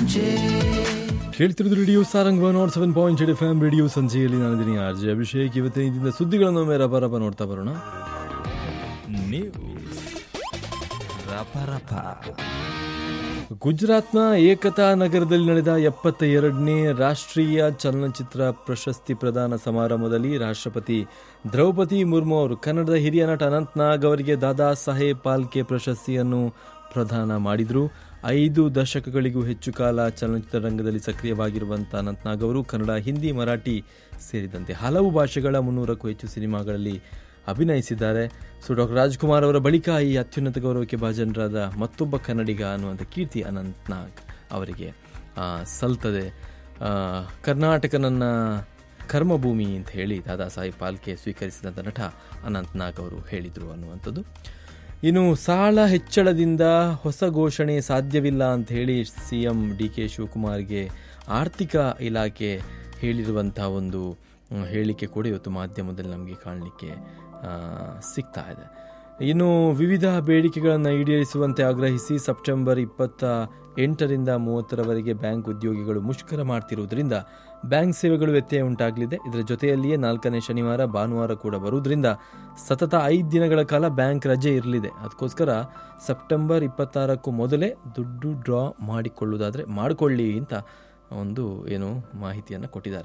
ಕೇಳ್ತಿರೋದು radio Sarang 107.8 FM radio ಸಂಜೆಯಲ್ಲಿ ನಾನಿದ್ದೀನಿ RJ Abhishek. ಇವತ್ತಿನ ಇದರಿಂದ ಸುದ್ದಿಗಳನ್ನು ಒಮ್ಮೆ ರಪ ನೋಡ್ತಾ ಬರೋಣ. ಗುಜರಾತ್ನ ಏಕತಾ ನಗರದಲ್ಲಿ ನಡೆದ 72ನೇ ರಾಷ್ಟ್ರೀಯ ಚಲನಚಿತ್ರ ಪ್ರಶಸ್ತಿ ಪ್ರದಾನ ಸಮಾರಂಭದಲ್ಲಿ ರಾಷ್ಟ್ರಪತಿ ದ್ರೌಪದಿ ಮುರ್ಮು ಅವರು ಕನ್ನಡದ ಹಿರಿಯ ನಟ ಅನಂತ್ ನಾಗ್ ಅವರಿಗೆ ದಾದಾ ಸಾಹೇಬ್ ಫಾಲ್ಕೆ ಪ್ರಶಸ್ತಿಯನ್ನು ಪ್ರದಾನ ಮಾಡಿದರು. 5 ದಶಕಗಳಿಗೂ ಹೆಚ್ಚು ಕಾಲ ಚಲನಚಿತ್ರ ರಂಗದಲ್ಲಿ ಸಕ್ರಿಯವಾಗಿರುವಂಥ ಅನಂತ್ ನಾಗ್ ಅವರು ಕನ್ನಡ, ಹಿಂದಿ, ಮರಾಠಿ ಸೇರಿದಂತೆ ಹಲವು ಭಾಷೆಗಳ 300ಕ್ಕೂ ಹೆಚ್ಚು ಸಿನಿಮಾಗಳಲ್ಲಿ ಅಭಿನಯಿಸಿದ್ದಾರೆ. ಸೊ ಡಾಕ್ಟರ್ ರಾಜ್ಕುಮಾರ್ ಅವರ ಬಳಿಕ ಈ ಅತ್ಯುನ್ನತ ಗೌರವಕ್ಕೆ ಭಾಜನರಾದ ಮತ್ತೊಬ್ಬ ಕನ್ನಡಿಗ ಅನ್ನುವಂಥ ಕೀರ್ತಿ ಅನಂತ್ ನಾಗ್ ಅವರಿಗೆ ಸಲ್ತದೆ. ಕರ್ನಾಟಕ ನನ್ನ ಕರ್ಮಭೂಮಿ ಅಂತ ಹೇಳಿ ದಾದಾ ಸಾಹೇಬ್ ಫಾಲ್ಕೆ ಸ್ವೀಕರಿಸಿದಂಥ ನಟ ಅನಂತ್ ನಾಗ್ ಅವರು ಹೇಳಿದರು ಅನ್ನುವಂಥದ್ದು. ಇನ್ನು ಸಾಲ ಹೆಚ್ಚಳದಿಂದ ಹೊಸ ಘೋಷಣೆ ಸಾಧ್ಯವಿಲ್ಲ ಅಂತ ಹೇಳಿ CM DK ಶಿವಕುಮಾರ್ಗೆ ಆರ್ಥಿಕ ಇಲಾಖೆ ಹೇಳಿರುವಂಥ ಒಂದು ಹೇಳಿಕೆ ಕೂಡ ಇವತ್ತು ಮಾಧ್ಯಮದಲ್ಲಿ ನಮಗೆ ಕಾಣಲಿಕ್ಕೆ ಸಿಗ್ತಾ ಇದೆ. ಇನ್ನು ವಿವಿಧ ಬೇಡಿಕೆಗಳನ್ನು ಈಡೇರಿಸುವಂತೆ ಆಗ್ರಹಿಸಿ ಸೆಪ್ಟೆಂಬರ್ 28ರಿಂದ 30ರವರೆಗೆ ಬ್ಯಾಂಕ್ ಉದ್ಯೋಗಿಗಳು ಮುಷ್ಕರ ಮಾಡ್ತಿರುವುದರಿಂದ ಬ್ಯಾಂಕ್ ಸೇವೆಗಳು ವ್ಯತ್ಯಯ ಉಂಟಾಗಲಿದೆ. ಇದರ ಜೊತೆಯಲ್ಲಿಯೇ 4ನೇ ಶನಿವಾರ ಭಾನುವಾರ ಕೂಡ ಬರುವುದರಿಂದ ಸತತ 5 ದಿನಗಳ ಕಾಲ ಬ್ಯಾಂಕ್ ರಜೆ ಇರಲಿದೆ. ಅದಕ್ಕೋಸ್ಕರ ಸೆಪ್ಟೆಂಬರ್ 26ಕ್ಕೂ ಮೊದಲೇ ದುಡ್ಡು ಡ್ರಾ ಮಾಡಿಕೊಳ್ಳುವುದಾದರೆ ಮಾಡಿಕೊಳ್ಳಿ ಅಂತ ಒಂದು ಮಾಹಿತಿಯನ್ನು ಕೊಟ್ಟಿದ್ದಾರೆ.